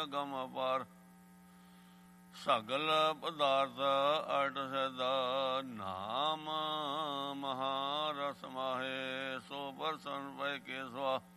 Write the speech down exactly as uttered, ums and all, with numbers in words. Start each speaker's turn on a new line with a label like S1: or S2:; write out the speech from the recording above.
S1: ਅਗਮ ਅਪਾਰ। ਸਗਲ ਪਦਾਰਥ ਅਟ ਸਦਾ ਨਾਮ ਮਹਾਰਸ ਮਾਹੇ। ਸੋ ਪਰਸਨ ਪੈ ਕੇ ਸਵਾ।